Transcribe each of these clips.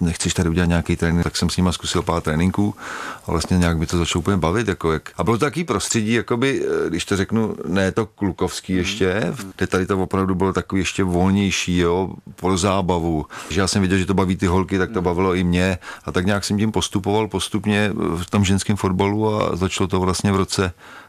nechceš tady udělat nějaký trénink, tak jsem s nima zkusil pár tréninků a vlastně nějak mi to začalo úplně bavit, a bylo to takový prostředí, jakoby, když to řeknu, ne to klukovský ještě, kde tady to opravdu bylo takový ještě volnější, jo, pro zábavu. Že já jsem viděl, že to baví ty holky, tak to bavilo i mě a tak nějak jsem tím postupoval postupně v tom ženském fotbalu a začalo to vlastně v roce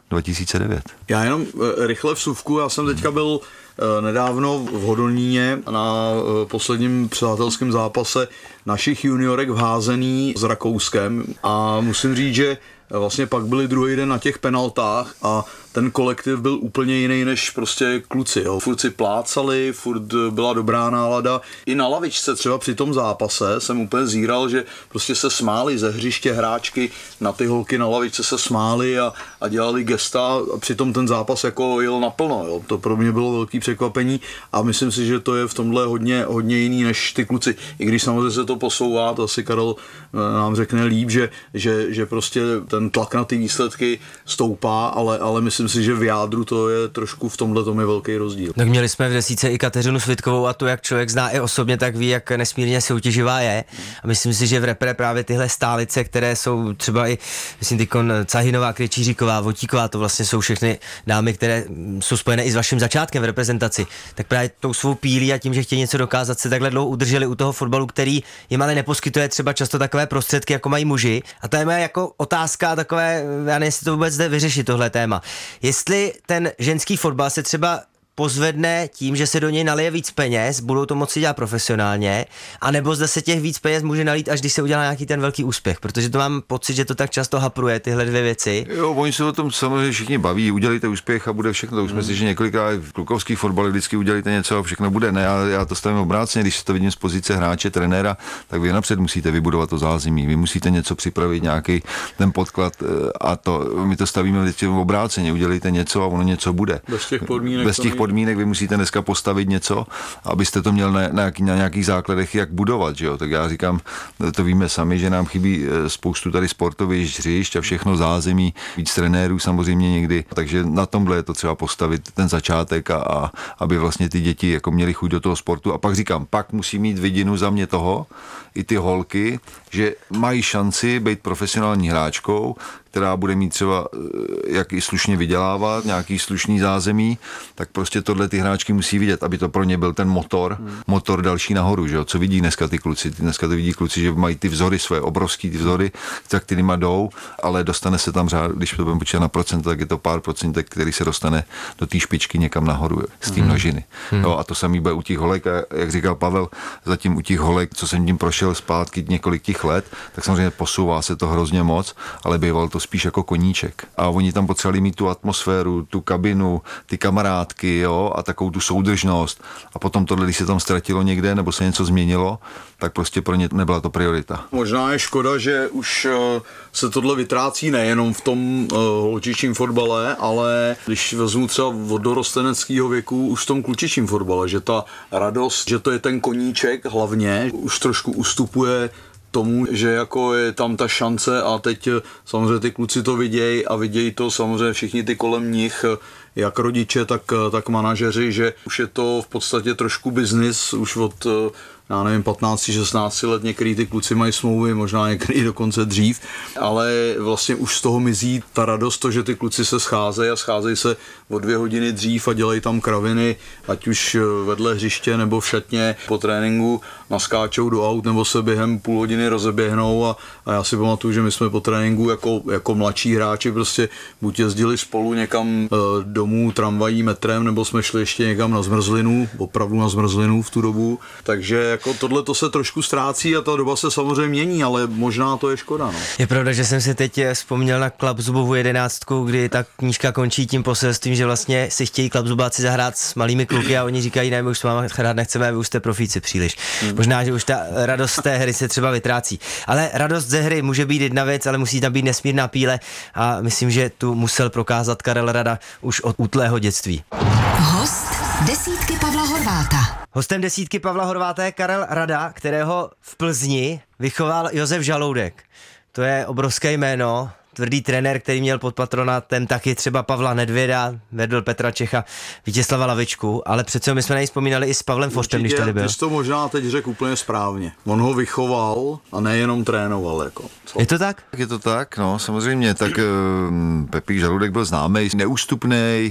2009. Já jenom rychle vsuvku, já jsem teďka byl nedávno v Hodoníně na posledním přátelském zápase našich juniorek v házený s Rakouskem a musím říct, že vlastně pak byli druhý den na těch penaltách a ten kolektiv byl úplně jiný než prostě kluci. Jo. Furt si plácali, furt byla dobrá nálada. I na lavičce třeba při tom zápase jsem úplně zíral, že prostě se smáli ze hřiště hráčky, na ty holky na lavičce se smáli a dělali gesta a přitom ten zápas jako jel naplno. Jo. To pro mě bylo velký překvapení a myslím si, že to je v tomhle hodně jiný než ty kluci. I když samozřejmě se to posouvá, to asi Karel nám řekne líp, že prostě ten tlak na ty výsledky stoupá, ale myslím si, že v jádru to je trošku v tomhle tom je velký rozdíl. Tak měli jsme v desíce i Kateřinu Svitkovou a to, jak člověk zná i osobně, tak ví, jak nesmírně soutěživá je. A myslím si, že v repre právě tyhle stálice, které jsou třeba i, myslím, tykon Cahinová, Krejčíříková, Votíková, to vlastně jsou všechny dámy, které jsou spojené i s vaším začátkem v reprezentaci, tak právě tou svou pílí a tím, že chtějí něco dokázat, se takhle dlouho udrželi u toho fotbalu, který jim ale neposkytuje třeba často takové prostředky, jako mají muži. A to je moje jako otázka takové, já nevím, jestli to vůbec jde vyřešit tohle téma. Jestli ten ženský fotbal se třeba pozvedne tím, že se do něj nalije víc peněz, budou to moci dělat profesionálně, anebo zda se těch víc peněz může nalít, až když se udělá nějaký ten velký úspěch, protože to mám pocit, že to tak často hapruje, tyhle dvě věci. Jo, oni se o tom samozřejmě všichni baví, udělejte úspěch a bude všechno. To už jsme si, že několikrát v klukovských fotbale vždycky udělejte něco a všechno bude. Ne, já to stavím obráceně, když to vidím z pozice hráče, trenéra, tak vy napřed musíte vybudovat to zázemí, vy musíte něco připravit, nějaký ten podklad a to my to stavíme vždycky obráceně, udělejte něco a ono něco bude. Bez těch podmínek vy musíte dneska postavit něco, abyste to měl na nějakých základech, jak budovat, že jo? Tak já říkám, to víme sami, že nám chybí spoustu tady sportovišť, hřišť a všechno zázemí, víc trenérů samozřejmě někdy, takže na tomhle je to třeba postavit ten začátek a aby vlastně ty děti jako měly chuť do toho sportu a pak říkám, pak musí mít vidinu za mě toho, i ty holky, že mají šanci být profesionální hráčkou, která bude mít třeba, jak i slušně vydělávat, nějaký slušný zázemí, tak prostě tohle ty hráčky musí vidět, aby to pro ně byl ten motor další nahoru, že jo? Co vidí dneska ty kluci? Dneska to vidí kluci, že mají ty vzory svoje, obrovský ty vzory, tak ty nima jdou, ale dostane se tam když to budeme počítat na procent, tak je to pár procentek, který se dostane do té špičky někam nahoru z té množiny. No, a to samý bude u těch holek, a jak říkal Pavel, zatím u těch holek, co jsem tím prošel zpátky několik těch let, tak samozřejmě posouvá se to hrozně moc, ale býval to spíš jako koníček. A oni tam potřebovali mít tu atmosféru, tu kabinu, ty kamarádky, jo, a takovou tu soudržnost. A potom tohle, když se tam ztratilo někde, nebo se něco změnilo, tak prostě pro ně nebyla to priorita. Možná je škoda, že už se tohle vytrácí nejenom v tom holčičím fotbale, ale když vezmu třeba od dorosteneckého věku už v tom klučičím fotbale, že ta radost, že to je ten koníček hlavně, už trošku ustupuje tomu, že jako je tam ta šance a teď samozřejmě ty kluci to vidějí a vidějí to samozřejmě všichni ty kolem nich, jak rodiče, tak manažeři, že už je to v podstatě trošku biznis, už od já nevím, 15-16 let, některý ty kluci mají smlouvy, možná některý dokonce dřív, ale vlastně už z toho mizí ta radost, to, že ty kluci se scházejí se o 2 hodiny dřív a dělají tam kraviny, ať už vedle hřiště nebo v šatně po tréninku naskáčou do aut nebo se během půl hodiny rozeběhnou a já si pamatuju, že my jsme po tréninku jako mladší hráči prostě buď jezdili spolu někam domů tramvají, metrem, nebo jsme šli ještě někam na zmrzlinu, opravdu na zmrzlinu v tu dobu, takže jako tohle to se trošku ztrácí a ta doba se samozřejmě mění, ale možná to je škoda. No. Je pravda, že jsem si teď vzpomněl na Klapzubovu 11, kdy ta knížka končí tím poselstvím, že vlastně si chtějí Klapzubáci zahrát s malými kluky a oni říkají, ne, my už s váma hrát nechceme, vy už jste profíci příliš. Možná, že už ta radost té hry se třeba vytrácí. Ale radost ze hry může být jedna věc, ale musí tam být nesmírná píle a myslím, že tu musel prokázat Karel Rada už od útlého dětství. Host desítky Pavla Horváta. Hostem desítky Pavla Horváta je Karel Rada, kterého v Plzni vychoval Josef Žaloudek. To je obrovské jméno, tvrdý trenér, který měl pod patronátem taky třeba Pavla Nedvěda, vedl Petra Čecha, Vítězslava Lavičku, ale přece my jsme na něj vzpomínali i s Pavlem Fortem, když tady byl. Ty jsi to možná teď řekl úplně správně. On ho vychoval a nejenom trénoval. Jako. Je to tak? Je to tak, no, samozřejmě, tak Pepík Žaludek byl známý, neústupný,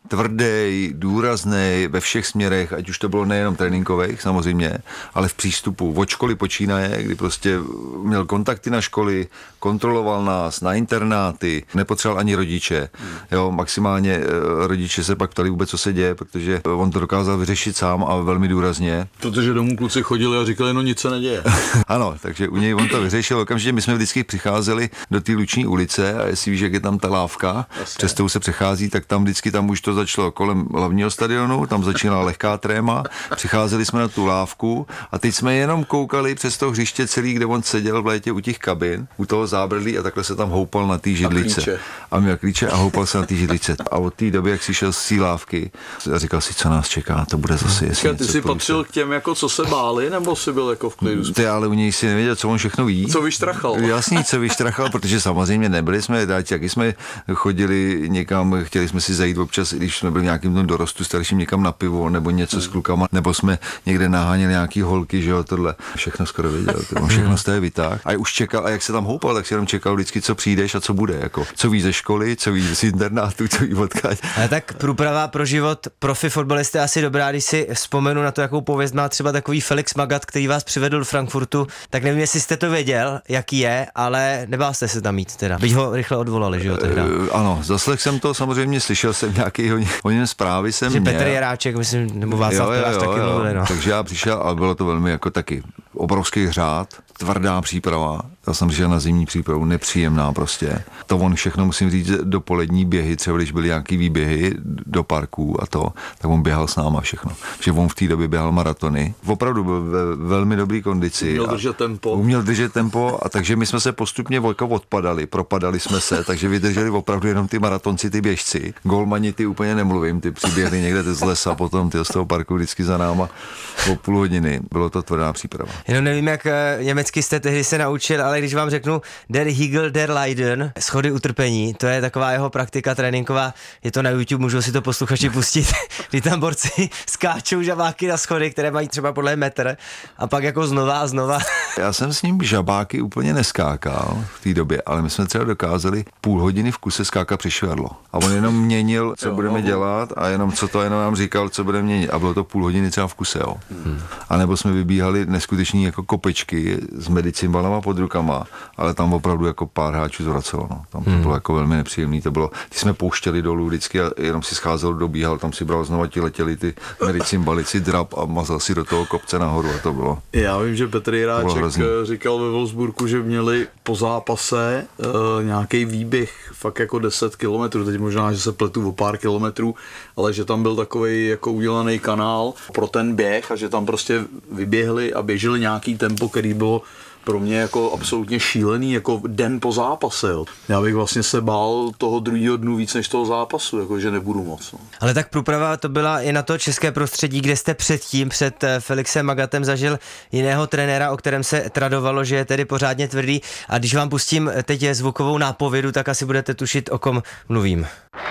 tvrdý, důrazný ve všech směrech, ať už to bylo nejenom tréninkových samozřejmě, ale v přístupu. Od školy počínaje, kdy prostě měl kontakty na školy, kontroloval nás na internáty, nepotřeboval ani rodiče. Jo, maximálně rodiče se pak ptali vůbec, co se děje, protože on to dokázal vyřešit sám a velmi důrazně. Protože domů kluci chodili a říkali, no nic se neděje. Ano, takže u něj on to vyřešil. Okamžitě my jsme vždycky přicházeli do té Luční ulice a jestli víš, jak je tam ta lávka, přes tou se přechází, tak tam vždycky tam už to začalo kolem hlavního stadionu, tam začínala lehká tréma, přicházeli jsme na tu lávku a teď jsme jenom koukali přes to hřiště celý, kde on seděl v létě u těch kabin, u toho zábradlí a takhle se tam houpal na té židlice. A měl klíče a houpal se na té židlice. A od té doby, jak si šel z té lávky, a říkal si, co nás čeká, to bude zase jestli ty jsi patřil k těm, jako co se báli, nebo jsi byl jako v klidu? Ty ale u něj si nevěděl, co on všechno ví. Co vyštrachal. Jasný, co vyštrachal, protože samozřejmě nebyli jsme, taky jsme chodili někam, chtěli jsme si zajít občas, když jsme byli v nějakým tom dorostu starším někam na pivo nebo něco s klukama, nebo jsme někde naháněli nějaký holky, že jo, tohle. Všechno skoro věděl, on všechno z té vytáhl. A už čekal, a jak se tam houpal, tak si jenom čekal vždycky, co přijdeš a co bude, jako co víš ze školy, co víš z internátu, co víš odkud. Ale tak průprava pro život profi fotbalisty je asi dobrá, když si vzpomenu na to, jakou pověst má třeba takový Felix Magath, který vás přivedl do Frankfurtu, tak nevím, jestli jste to věděl, jaký je, ale nebál jste se tam mít teda. Byť ho rychle odvolali, že jo, tehda. Ano, zaslech jsem to, samozřejmě slyšel jsem nějaký o něm zprávy jsem že měl. Petr Jaráček, myslím, nebo Václav Peláš taky mluvili, no. Takže já přišel, ale bylo to velmi jako taky obrovský řád, tvrdá příprava. Já jsem přišel na zimní přípravu, nepříjemná prostě. To on všechno, musím říct, dopolední běhy, třeba když byly nějaký výběhy do parků a to, tak on běhal s náma všechno. Že on v té době běhal maratony. Opravdu byl ve velmi dobrý kondici. Uměl držet tempo a takže my jsme se postupně odpadali, propadali jsme se, takže vydrželi opravdu jenom ty maratonci, ty běžci. Golmani ty úplně nemluvím, ty přiběhli někde z lesa, potom ty z toho parku vždycky za náma o půl hodiny. Bylo to tvrdá příprava. Jenom nevím, jak německy jste tehdy se naučil, ale když vám řeknu Der Higel der Leiden, schody utrpení, to je taková jeho praktika tréninková, je to na YouTube, můžou si to posluchači pustit, kdy tam borci skáčou žabáky na schody, které mají třeba podle metr a pak jako znova a znova. Já jsem s ním žabáky úplně neskákal v té době, ale my jsme třeba dokázali půl hodiny v kuse skákat přes švadlo. A on jenom měnil, co budeme dělat a jenom nám říkal, co budeme měnit. A bylo to půl hodiny třeba v kuse, jo. A nebo jsme vybíhali neskuteční jako kopečky s medicimbalama pod rukama, ale tam opravdu jako pár hráčů zvracelo. No. Tam to bylo jako velmi nepříjemný. To bylo, ty jsme pouštěli dolů vždycky a jenom si scházel, dobíhal, tam si bral znova, ti letěli ty medicimbaly, si drap a mazal si do toho kopce nahoru a to bylo. Já vím, že Petr Jiráček říkal ve Wolfsburgu, že měli po zápase nějaký výběh fakt jako 10 kilometrů, teď možná, že se pletu o pár kilometrů, ale že tam byl takovej jako udělaný kanál pro ten běh a že tam prostě vyběhli a běželi nějaký tempo, který bylo pro mě jako absolutně šílený, jako den po zápase. Jo. Já bych vlastně se bál toho druhého dnu víc než toho zápasu, jako že nebudu moc. No. Ale tak průprava to byla i na to české prostředí, kde jste předtím, před Felixem Magathem zažil jiného trenéra, o kterém se tradovalo, že je tedy pořádně tvrdý. A když vám pustím teď zvukovou nápovědu, tak asi budete tušit, o kom mluvím.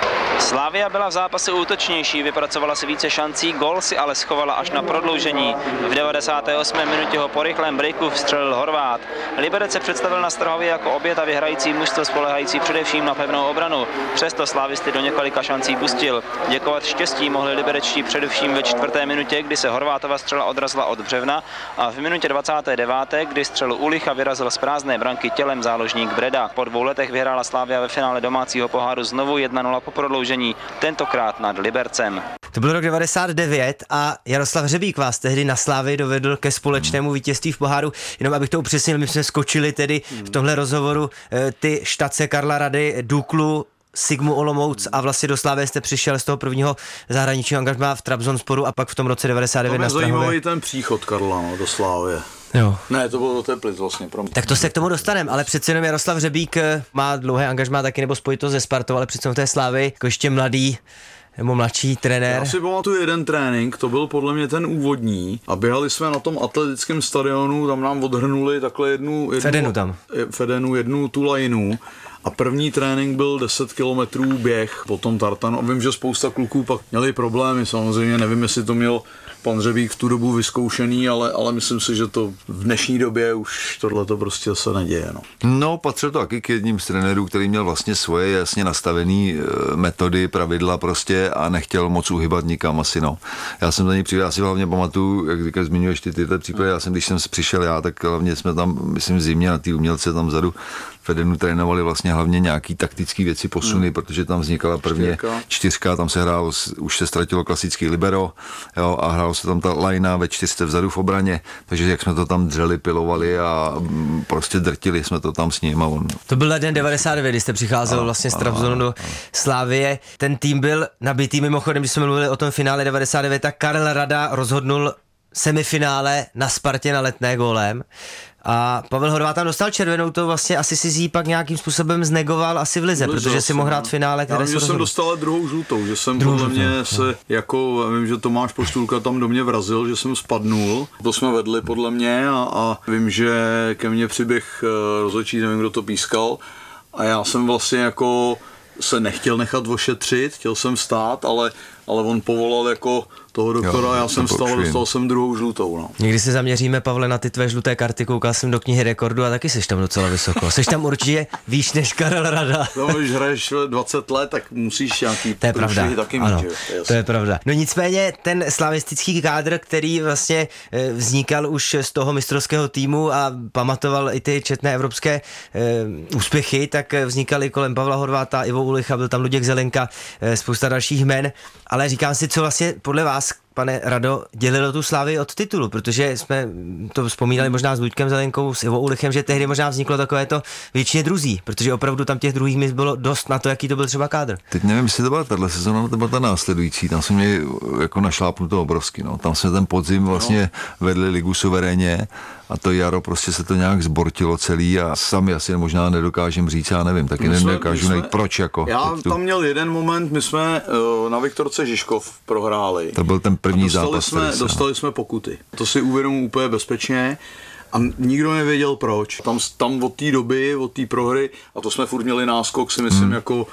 Slavia byla v zápase útočnější, vypracovala si více šancí, gól si ale schovala až na prodloužení. V 98. minutě ho po rychlém breaku vstřelil Horvát. Liberec se představil na Strahově jako obětavě hrající mužstvo spoléhající především na pevnou obranu. Přesto slavisty do několika šancí pustil. Děkovat štěstí mohli liberečtí především ve 4. minutě, kdy se Horvátova střela odrazila od břevna a v minutě 29., kdy střelu Ulicha vyrazil z prázdné branky tělem záložník Breda. Po 2 letech vyhrála Slavia ve finále domácího poháru znovu 1-0 po prodloužení, tentokrát nad Libercem. To byl rok 99 a Jaroslav Hřebík vás tehdy na Slavii dovedl ke společnému vítězství v poháru. Jenom abych to upřesnil, my jsme skočili tedy v tomhle rozhovoru ty štace Karla Rady, Duklu, Sigmu Olomouc a vlastně do Slavie jste přišel z toho prvního zahraničního angažmá v Trabzonsporu a pak v tom roce 99 na Strahově. To mě zajímavý ten příchod Karla do Slávie. Jo. Ne, to bylo do Teplic vlastně. Tak to se k tomu dostaneme, ale přece jenom Jaroslav Hřebík má dlouhé angažmá taky nebo spojitost ze Spartou, ale přece v té Slávii jako ještě mladý nebo mladší trenér. Já si pamatuju jeden trénink, to byl podle mě ten úvodní a běhali jsme na tom atletickém stadionu, tam nám odhrnuli takhle jednu Fedenu tam. Fedenu, jednu tu lajnu a první trénink byl 10 kilometrů běh po tom tartanu. A vím, že spousta kluků pak měli problémy, samozřejmě nevím, jestli to měl pan Řebík v tu dobu vyzkoušený, ale myslím si, že to v dnešní době už tohle to prostě se neděje. No, patřil to taky k jedním z trenérů, který měl vlastně svoje jasně nastavené metody, pravidla prostě a nechtěl moc uhybat nikam asi, no. Já jsem za něj přijel, já si hlavně pamatuju, jak říkáš, zmiňuješ tyhle příklady, když jsem přišel já, tak hlavně jsme tam, myslím, v zimě na ty umělce tam vzadu v Edenu trénovali vlastně hlavně nějaký taktický věci, posuny, protože tam vznikala prvně čtyřka, tam se hrálo, už se ztratilo klasický libero, jo, a hrálo se tam ta lajna ve čtyřce vzadu v obraně, takže jak jsme to tam dřeli, pilovali a prostě drtili jsme to tam s ním. To byl leden 99, kdy jste přicházel vlastně z Trabzonu do Slavie. Ten tým byl nabitý, mimochodem, když jsme mluvili o tom finále 99, tak Karel Rada rozhodnul semifinále na Spartě na Letné gólem. A Pavel Horváth tam dostal červenou, to vlastně asi si jí pak nějakým způsobem znegoval asi v lize, protože si mohl hrát finále, které se rozhodl. Já jsem dostal druhou žlutou, že jsem podle mě se jako, vím, že Tomáš Postůlka tam do mě vrazil, že jsem spadnul, to jsme vedli podle mě a vím, že ke mně přiběh rozhodčí, nevím, kdo to pískal a já jsem vlastně jako se nechtěl nechat ošetřit, chtěl jsem vstát, ale on povolal jako toho doktora, já jsem vstal a dostal jsem druhou žlutou. No. Někdy se zaměříme, Pavle, na ty tvé žluté karty, koukal jsem do knihy rekordu a taky jsi tam docela vysoko. Jsi tam určitě výš než Karel Rada. No, když hraješ 20 let, tak musíš nějaký to je pravda. Taky ano, mít. To je pravda. No nicméně ten slavistický kádr, který vlastně vznikal už z toho mistrovského týmu a pamatoval i ty četné evropské úspěchy, tak vznikaly kolem Pavla Horváta, Ivo Ulicha, byl tam Luděk Zelenka, spousta dalších jmen, ale říkám si, co vlastně podle vás, pane Rado, dělilo tu Slavii od titulu, protože jsme to vzpomínali možná s Luďkem Zelenkou, s Ivo Ulichem, že tehdy možná vzniklo takové to většině druzí, protože opravdu tam těch druhých míst bylo dost na to, jaký to byl třeba kádr. Teď nevím, jestli to byla tahle sezóna, to byla ta následující, tam jsme měli jako našlápnuto obrovsky, no. Tam jsme ten podzim vlastně vedli ligu suverénně a to jaro prostě se to nějak zbortilo celý a sami asi možná nedokážem říct, já nevím, taky nedokážu najít proč jako. Já tam měl jeden moment, my jsme na Viktorce Žižkov prohráli. To byl ten první zápas. Dostali jsme pokuty. To si uvědomuji úplně bezpečně. A nikdo nevěděl proč. Tam od té doby, od té prohry, a to jsme furt měli náskok, si myslím, jako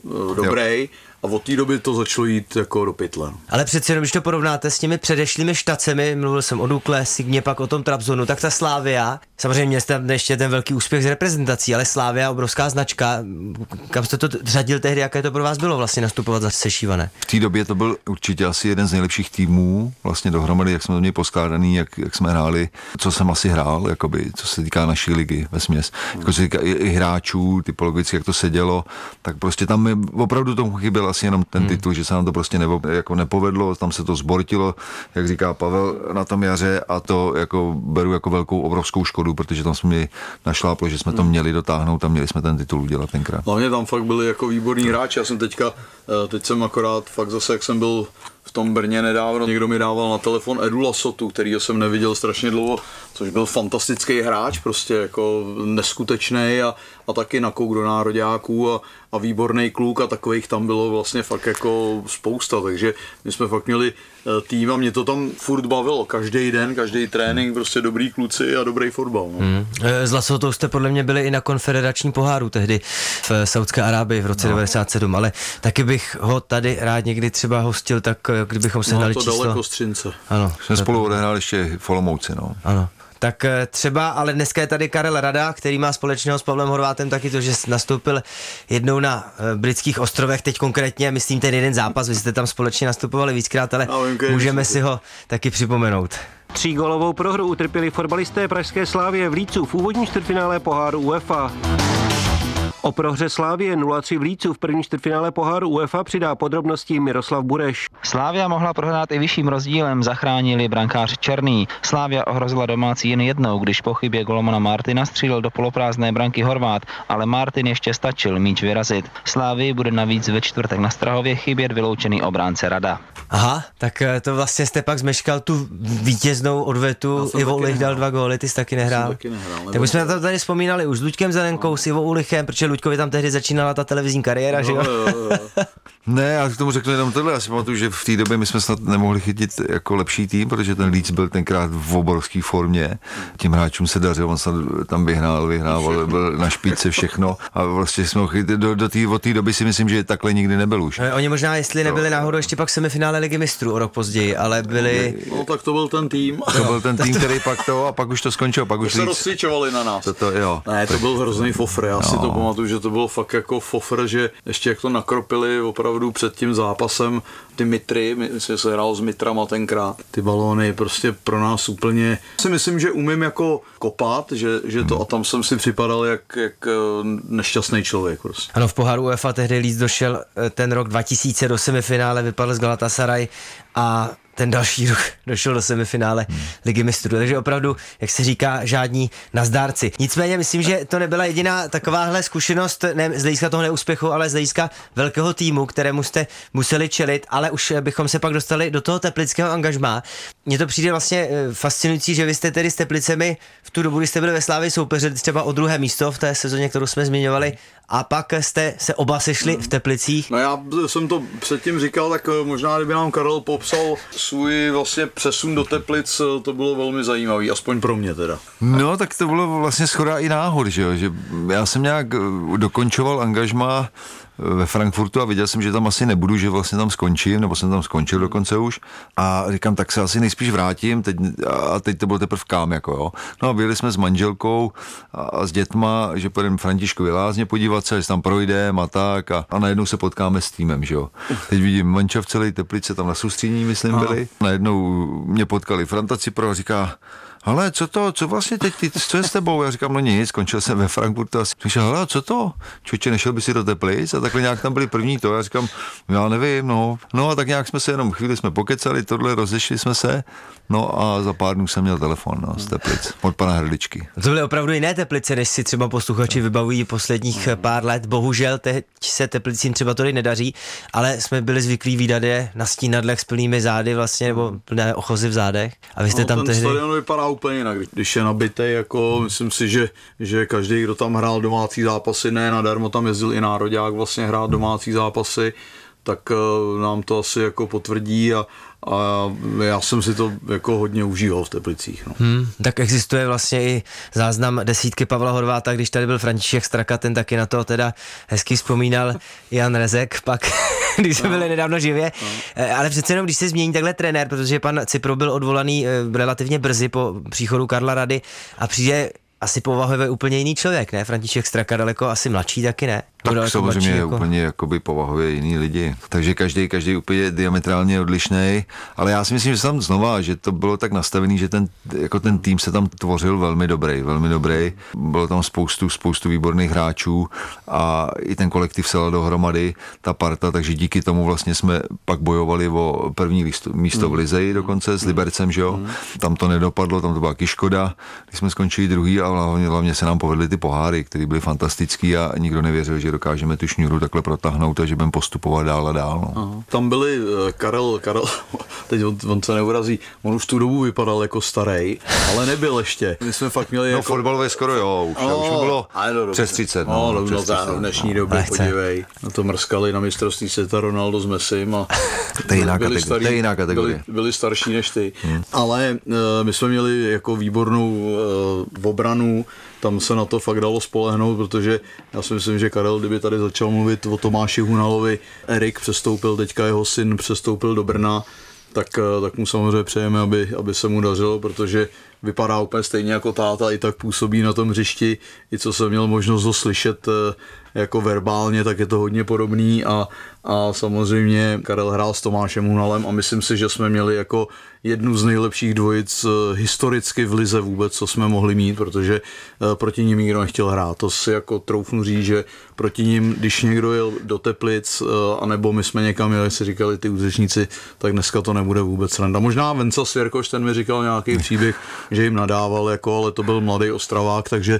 dobrý. A od té doby to začalo jít jako do pytle. Ale přece jenom, když to porovnáte s těmi předešlými štacemi, mluvil jsem o Dukle, Signě, pak o tom Trabzonu, tak ta Slavia, samozřejmě měl jste tam ještě ten velký úspěch z reprezentací, ale Slavia, obrovská značka, kam jste to řadil tehdy, jaké to pro vás bylo vlastně nastupovat za Sešívané? V té době to byl určitě asi jeden z nejlepších týmů, vlastně dohromady, jak jsme to měli poskládaný, jak jsme hráli, co jsem asi hrál, jakoby, co se týká naší ligy vesměs. Jako se týká i hráčů, typologicky, jak to sedělo, tak prostě tam mi opravdu tomu chyběl asi jenom ten titul, že se nám to prostě jako nepovedlo, tam se to zbortilo, jak říká Pavel, na tom jaře a to jako beru jako velkou obrovskou škodu, protože tam jsme měli našláplo, že jsme to měli dotáhnout a měli jsme ten titul udělat tenkrát. Hlavně tam fakt byli jako výborní hráči, já jsem teď jsem akorát fakt zase, jak jsem byl v tom Brně nedávno, někdo mi dával na telefon Edu Lasotu, kterýho jsem neviděl strašně dlouho, což byl fantastický hráč, prostě jako neskutečný a taky nakouk do nároďáků a výborný kluk a takových tam bylo vlastně fakt jako spousta, takže my jsme fakt měli tým a mě to tam furt bavilo, každý den, každý trénink, prostě dobrý kluci a dobrý fotbal. No. S Lasotou jste podle mě byli i na konfederačním poháru tehdy v Saudské Arábii v roce 97, ale taky bych ho tady rád někdy třeba hostil, tak kdybychom se dali číslo. To daleko Střince. Ano. Jsme spolu odehráli ještě v Olomouci, no. Ano. Tak třeba, ale dneska je tady Karel Rada, který má společného s Pavlem Horvátem taky to, že nastoupil jednou na britských ostrovech, teď konkrétně, myslím, ten jeden zápas, vy jste tam společně nastupovali víckrát, ale můžeme si ho taky připomenout. 3gólovou prohru utrpěli fotbalisté pražské Slavie v Lícu v úvodním čtvrtfinále poháru UEFA. O prohře Slavie 0-3 v Lícu v první čtvrtfinále poháru UEFA přidá podrobnosti Miroslav Bureš. Slavia mohla prohrát i vyšším rozdílem, zachránili brankář Černý. Slavia ohrozila domácí jen jednou, když po chybě golmana Martina střílel do poloprázdné branky Horváth, ale Martin ještě stačil míč vyrazit. Slavii bude navíc ve čtvrtek na Strahově chybět vyloučený obránce Rada. Aha, tak to vlastně jste pak zmeškal tu vítěznou odvetu, Ivo Ulich dal 2 góly, ty jsi taky nehrál. Tak my jsme to tady vzpomínali už s Luďkem Zelenkou, s Ivo Ulichem, protože Luďkovi tam tehdy začínala ta televizní kariéra, že jo? Ne, já k tomu řeknu jenom tohle. Já si pamatuju, že v té době my jsme snad nemohli chytit jako lepší tým, protože ten Leeds byl tenkrát v obrovské formě. Těm hráčům se dařilo, on se tam vyhrával, byl na špičce všechno. A vlastně jsme ho chytili od té doby si myslím, že takhle nikdy nebyl už. Oni možná, jestli nebyli náhodou ještě pak semifinále Ligy mistrů o rok později, ale byli... No tak to byl ten tým. To byl ten tým, který pak to, a pak už to skončilo. Pak už se rozcvičovali na nás. Jo. Ne, to byl hrozný fofr. Já si to pamatuju, že to bylo fakt jako fofr, že ještě jak to nakropili opravdu před tím zápasem ty mitry, my se hrálo s mitrama tenkrát, ty balóny prostě pro nás úplně, si myslím, že umím jako kopat, že to a tam jsem si připadal jak nešťastný člověk prostě. Ano, v poháru UEFA tehdy Leeds došel ten rok 2000 do semifinále, vypadl z Galatasaray a ten další rok došel do semifinále Ligy mistrů. Takže opravdu, jak se říká, žádní nazdárci. Nicméně myslím, že to nebyla jediná takováhle zkušenost, ne z hlediska toho neúspěchu, ale z hlediska velkého týmu, kterému jste museli čelit, ale už bychom se pak dostali do toho teplického angažmá. Mně to přijde vlastně fascinující, že vy jste tedy s Teplicemi v tu dobu, kdy jste byli ve Slavii soupeřili třeba o druhé místo v té sezóně, kterou jsme zmiňovali, a pak jste se oba sešli v Teplicích. No já jsem to předtím říkal, tak možná kdyby nám Karel popsal svůj vlastně přesun do Teplic, to bylo velmi zajímavý, aspoň pro mě teda. No tak to bylo vlastně shoda i náhod, že jo, že já jsem nějak dokončoval angažmá ve Frankfurtu a viděl jsem, že tam asi nebudu, že vlastně tam skončím, nebo jsem tam skončil dokonce už a říkám, tak se asi nejspíš vrátím teď to bylo teprve kam, jako jo. No a byli jsme s manželkou a s dětma, že pojedeme Františkovy Lázně podívat se, že tam projdeme a tak a najednou se potkáme s týmem, že jo. Teď vidím mančav celý Teplice, tam na soustředění, myslím, byli. Najednou mě potkali Franta Cipro a říká, hele, co vlastně teď, co je s tebou? Já říkám, no nic, skončil jsem ve Frankfurtu a říkal, hele, co to? Čoče, nešel by si do Teplic? A takhle nějak tam byli první to. Já říkám, já nevím, no a tak nějak jsme se jenom chvíli jsme pokecali, tohle rozešli jsme se, no a za pár dnů jsem měl telefon, z Teplic, od pana Hrdličky. To byly opravdu jiné Teplice, než si třeba posluchači vybavují posledních pár let. Bohužel teď se Teplicím třeba to nedaří, ale jsme byli zvyklí vídat je na stínadlech s plnými zády vlastně, nebo plné ochozy v zádech. A vy jste tam ten tehdy... stadion vypadá úplně jinak, když je nabitej, jako myslím si, že každý, kdo tam hrál domácí zápasy, ne nadarmo tam jezdil i nároďák vlastně hrát domácí zápasy, tak nám to asi jako potvrdí a já jsem si to jako hodně užíval v Teplicích. No. Tak existuje vlastně i záznam desítky Pavla Horváta, když tady byl František Straka, ten taky na to teda hezky vzpomínal Jan Rezek, pak když jsme byli nedávno živě. Ale přece jenom, když se změní takhle trenér, protože pan Cipro byl odvolaný relativně brzy po příchodu Karla Rady a přijde asi povahově úplně jiný člověk, ne? František Straka daleko asi mladší taky, ne? Tak samozřejmě jako... úplně jakoby povahově jiný lidi. Takže každý úplně diametrálně odlišnej, ale já si myslím, že tam znova, že to bylo tak nastavený, že ten tým se tam tvořil velmi dobrý. Bylo tam spoustu výborných hráčů a i ten kolektiv se dal dohromady, ta parta, takže díky tomu vlastně jsme pak bojovali o první místo v Lize dokonce s Libercem, že jo. Tam to nedopadlo, tam to byla škoda, když jsme skončili druhý a hlavně se nám povedly ty poháry, které byly fantastický a nikdo nevěřil, že dokážeme tu šňůru takhle protáhnout a že budeme postupovat dál a dál. No. Tam byli Karel, teď on se neurazí, on už tu dobu vypadal jako starej, ale nebyl ještě. My jsme fakt měli jako... fotbalově skoro jo, už bylo přes 30. V dnešní době, podívej, na to mrskali na mistrovství světa Ronaldo s Messim a to je jiná kategorie. Byli starší než ty. Ale my jsme měli jako výbornou obranu, tam se na to fakt dalo spolehnout, protože já si myslím, že Karel, kdyby tady začal mluvit o Tomáši Hunalovi, Erik přestoupil, teďka jeho syn přestoupil do Brna, tak mu samozřejmě přejeme, aby se mu dařilo, protože vypadá úplně stejně jako táta, i tak působí na tom hřišti, i co jsem měl možnost ho slyšet jako verbálně, tak je to hodně podobný a samozřejmě Karel hrál s Tomášem Hunalem a myslím si, že jsme měli jako jednu z nejlepších dvojic historicky v lize vůbec, co jsme mohli mít, protože proti nim nikdo nechtěl hrát. To si jako troufnu říct, že proti nim, když někdo jel do Teplic, anebo my jsme někam jeli, si říkali ty útočníci, tak dneska to nebude vůbec sranda. Možná Venca Svěrkoš, ten mi říkal nějaký příběh že jim nadával, jako, ale to byl mladý Ostravák, takže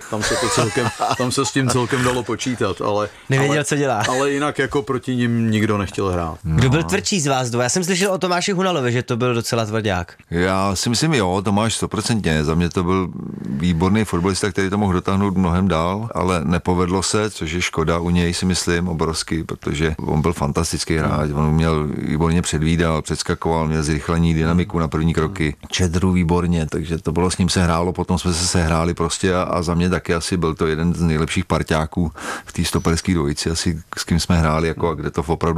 tam se s tím celkem dalo počítat, ale Nevěděl, co dělá. Ale jinak jako proti nim nikdo nechtěl hrát. Kdo byl tvrdší z vás dvou? Já jsem slyšel o Tomáši Hunalovi, že to byl docela tvrdák. Já si myslím, jo, Tomáš 100%. Za mě to byl výborný fotbalista, který to mohl dotáhnout mnohem dál, ale nepovedlo se, což je škoda u něj, si myslím, obrovský, protože on byl fantastický hráč, on měl výborně předvídal, předskakoval, měl zrychlení, dynamiku na první kroky, čedru výborně, takže to bylo, s ním se hrálo, potom jsme se sehráli prostě a za mě taky asi byl to jeden z nejlepších parťáků v té stoperské dvojici, asi s kým jsme hráli, jako a kde to opravdu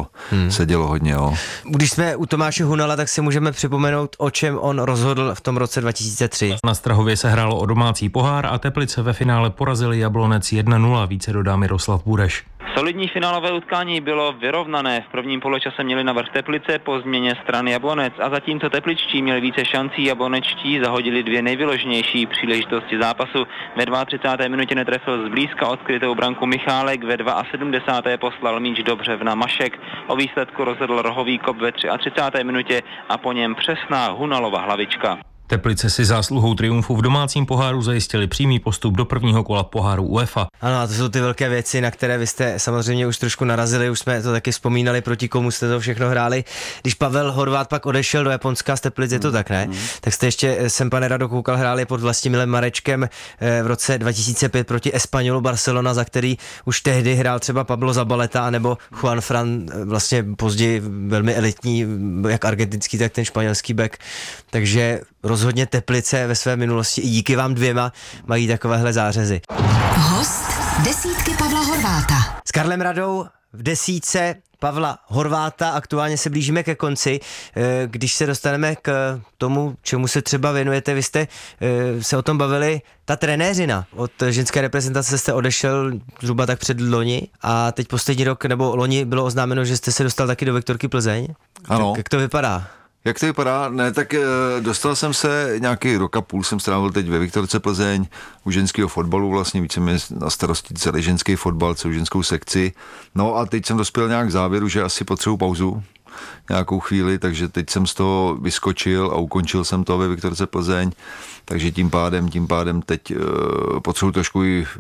sedělo hodně, jo. Když jsme u Tomáše Hunala, tak si můžeme připomenout, o čem on rozhodl v tom roce 2003. Na Strahově se hrálo o domácí pohár a Teplice ve finále porazili Jablonec 1-0, více dodá Miroslav Bureš. Solidní finálové utkání bylo vyrovnané. V prvním poločase měli navrch Teplice po změně strany Jablonec a zatímco tepličtí měli více šancí, jablonečtí zahodili dvě nejvyloženější příležitosti zápasu. Ve 32. minutě netrefil zblízka odkrytou branku Michálek, ve 72. poslal míč do břevna Mašek. O výsledku rozhodl rohový kop ve 33. minutě a po něm přesná Hunalova hlavička. Teplice si zásluhou triumfu v domácím poháru zajistili přímý postup do prvního kola poháru UEFA. Ano, a to jsou ty velké věci, na které vy jste samozřejmě už trošku narazili, už jsme to taky vzpomínali, proti komu jste to všechno hráli. Když Pavel Horvát pak odešel do Japonska z Teplic, je to tak, ne? Tak jste ještě, jsem pane Rado koukal, hráli pod Vlastimilem Marečkem v roce 2005 proti Espanyolu Barcelona, za který už tehdy hrál třeba Pablo Zabaleta nebo Juan Fran, vlastně později velmi elitní, jak argentinský, tak ten španělský back. Takže rozhodně Teplice ve své minulosti i díky vám dvěma mají takovéhle zářezy. Host desítky Pavla Horváta. S Karlem Radou v desítce Pavla Horváta aktuálně se blížíme ke konci. Když se dostaneme k tomu, čemu se třeba věnujete, vy jste se o tom bavili, ta trenéřina. Od ženské reprezentace jste odešel zhruba tak před loni a teď poslední rok nebo loni bylo oznámeno, že jste se dostal taky do Viktorky Plzeň. Ano. Jak to vypadá? Jak to vypadá? Ne, tak dostal jsem se nějaký rok a půl, jsem strávil teď ve Viktorce Plzeň u ženského fotbalu, vlastně víceméně na starosti celý ženský fotbal, celou ženskou sekci. No a teď jsem dospěl nějak k závěru, že asi potřebuji pauzu nějakou chvíli, takže teď jsem z toho vyskočil a ukončil jsem to ve Viktorce Plzeň, takže tím pádem teď potřebuji trošku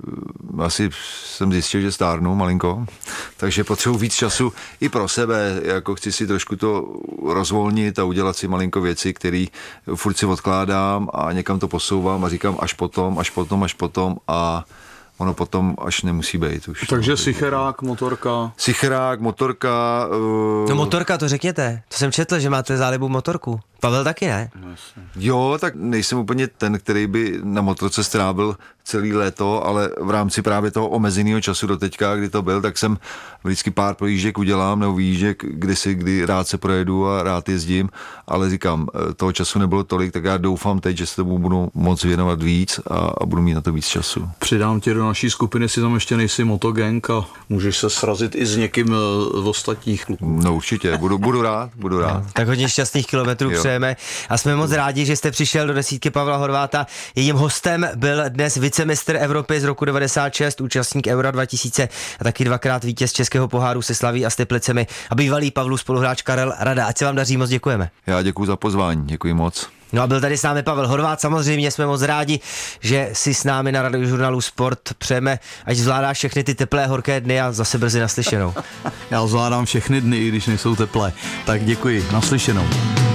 asi jsem zjistil, že stárnu malinko, takže potřebuji víc času i pro sebe, jako chci si trošku to rozvolnit a udělat si malinko věci, které furt si odkládám a někam to posouvám a říkám až potom a ono potom až nemusí být už. Takže sicherák, motorka. Sicherák, motorka. No motorka, to řekněte. To jsem četl, že máte zálibu motorku. Pavel taky ne? Jo, tak nejsem úplně ten, který by na motorce strávil celý léto, ale v rámci právě toho omezeného času do teďka, kdy to byl, tak jsem vždycky pár projížděk udělám, nebo výjížděk, kdy rád se projedu a rád jezdím, ale říkám, toho času nebylo tolik, tak já doufám teď, že se tomu budu moc věnovat víc a budu mít na to víc času. Přidám tě do naší skupiny, si tam ještě nejsi motogang a můžeš se srazit i s někým v ostatních kluků. No určitě, budu rád. Tak hodně šťastných kilometrů přejeme a jsme moc rádi, že jste přišel do desítky Pavla Horváta. Jejím hostem byl dnes vicemistr Evropy z roku 96, účastník Eura 2000 a taky dvakrát vítěz Českého poháru se Slaví a s Teplicemi a bývalý Pavlův spoluhráč Karel Rada. Ať se vám daří, moc děkujeme. Já děkuji za pozvání, děkuji moc. No a byl tady s námi Pavel Horvát, samozřejmě jsme moc rádi, že si s námi na Radiožurnálu Sport přejeme, ať zvládáš všechny ty teplé, horké dny a zase brzy naslyšenou. Já zvládám všechny dny, i když nejsou teplé. Tak děkuji, naslyšenou.